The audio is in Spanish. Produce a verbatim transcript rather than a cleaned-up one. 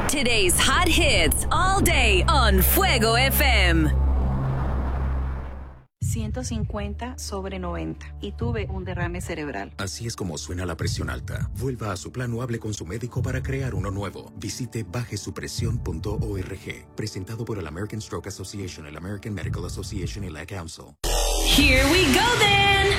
Today's hot hits all day on Fuego F M. ciento cincuenta sobre noventa y tuve un derrame cerebral. Así es como suena la presión alta. Vuelva a su plan o hable con su médico para crear uno nuevo. Visite baje su presión punto org. Presentado por el American Stroke Association, el American Medical Association y la Council. Here we go then.